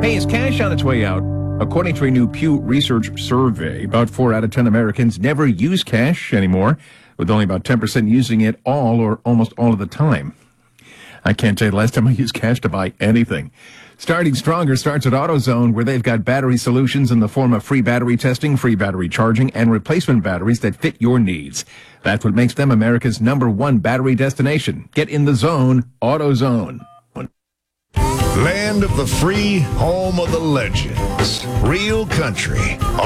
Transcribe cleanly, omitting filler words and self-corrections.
Hey, is cash on its way out? According to a new Pew Research survey, about 4 out of 10 Americans never use cash anymore, with only about 10% using it all or almost all of the time. I can't tell you the last time I used cash to buy anything. Starting Stronger starts at AutoZone, where they've got battery solutions in the form of free battery testing, free battery charging, and replacement batteries that fit your needs. That's what makes them America's #1 battery destination. Get in the zone, AutoZone. Land of the free, home of the legends. Real country.